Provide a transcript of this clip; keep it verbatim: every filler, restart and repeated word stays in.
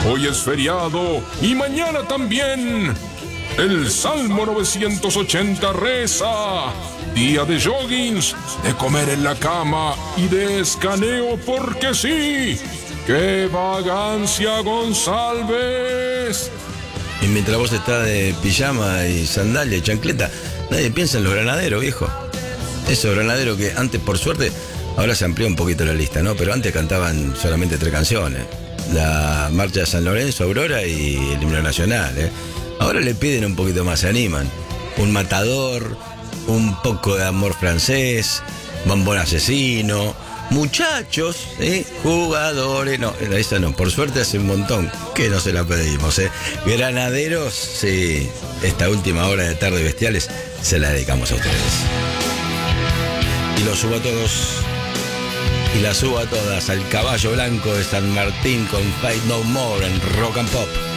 Hoy es feriado y mañana también. El Salmo novecientos ochenta reza: día de joggings, de comer en la cama y de escaneo porque sí. ¡Qué vagancia, González! Y mientras vos estás de pijama y sandalia y chancleta, nadie piensa en los granaderos, viejo. Esos granaderos que antes, por suerte, ahora se amplió un poquito la lista, ¿no? Pero antes cantaban solamente tres canciones. La Marcha de San Lorenzo, Aurora y el Himno Nacional, ¿eh? Ahora le piden un poquito más, se animan. Un matador, un poco de amor francés, bombón asesino, muchachos, ¿eh? Jugadores. No, esa no, por suerte hace un montón que no se la pedimos, ¿eh? Granaderos, sí, esta última hora de Tarde Bestiales se la dedicamos a ustedes. Y los subo a todos, y las subo a todas al Caballo Blanco de San Martín con Fight No More en Rock and Pop.